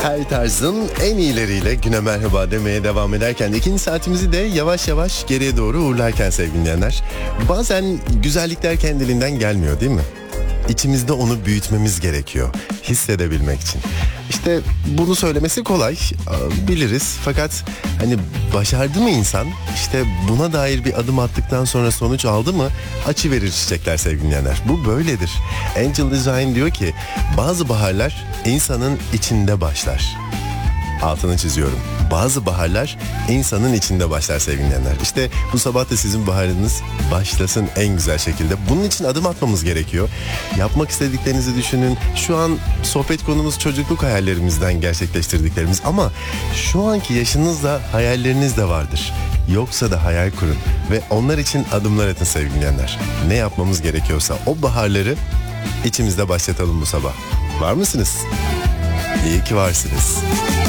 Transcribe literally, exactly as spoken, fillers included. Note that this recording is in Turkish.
Her tarzın en iyileriyle güne merhaba demeye devam ederken ikinci saatimizi de yavaş yavaş geriye doğru uğurlarken sevgili dinleyenler. Bazen güzellikler kendiliğinden gelmiyor değil mi? İçimizde onu büyütmemiz gerekiyor hissedebilmek için. İşte bunu söylemesi kolay, biliriz. Fakat hani başardı mı insan? İşte buna dair bir adım attıktan sonra sonuç aldı mı? Açıverir çiçekler sevgili dinleyenler. Bu böyledir. Angel Design diyor ki bazı baharlar insanın içinde başlar. Altını çiziyorum. Bazı baharlar insanın içinde başlar sevgili dinleyenler. İşte bu sabah da sizin baharınız başlasın en güzel şekilde. Bunun için adım atmamız gerekiyor. Yapmak istediklerinizi düşünün. Şu an sohbet konumuz çocukluk hayallerimizden gerçekleştirdiklerimiz. Ama şu anki yaşınızda hayalleriniz de vardır. Yoksa da hayal kurun. Ve onlar için adımlar atın sevgili dinleyenler. Ne yapmamız gerekiyorsa o baharları içimizde başlatalım bu sabah. Var mısınız? İyi ki varsınız.